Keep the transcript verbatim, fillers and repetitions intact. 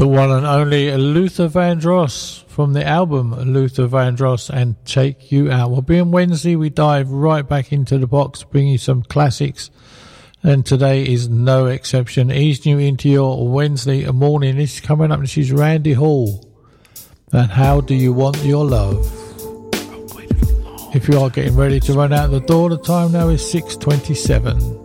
The one and only Luther Vandross from the album Luther Vandross and Take You Out. Well, being Wednesday, we dive right back into the box, bring you some classics, and today is no exception. Ease you into your Wednesday morning. This is coming up, this is Randy Hall. And How Do You Want Your Love? If you are getting ready to run out the door, the time now is six twenty-seven.